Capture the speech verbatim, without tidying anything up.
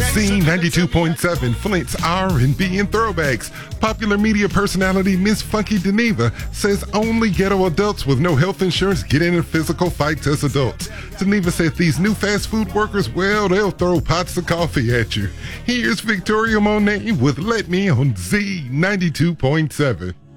Z ninety-two point seven, Flint's R and B and throwbacks. Popular media personality Miss Funky Geneva says only ghetto adults with no health insurance get in physical fights as adults. Geneva said these new fast food workers, well, they'll throw pots of coffee at you. Here's Victoria Monet with Let Me on Z ninety-two point seven.